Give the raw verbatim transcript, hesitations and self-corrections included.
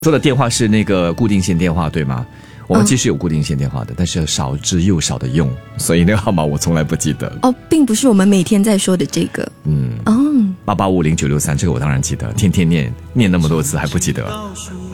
说的电话是那个固定线电话对吗？我们其实有固定线电话的，但是少之又少的用，所以那个号码我从来不记得。 哦，并不是我们每天在说的这个。 嗯， 哦， 八八五零九六三这个我当然记得，天天念念那么多次还不记得。